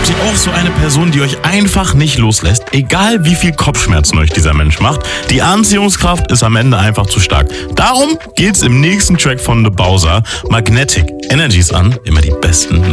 Seid ihr auch so eine Person, die euch einfach nicht loslässt? Egal wie viel Kopfschmerzen euch dieser Mensch macht, die Anziehungskraft ist am Ende einfach zu stark. Darum geht's im nächsten Track von The Bowser. Magnetic. Energies an, immer die besten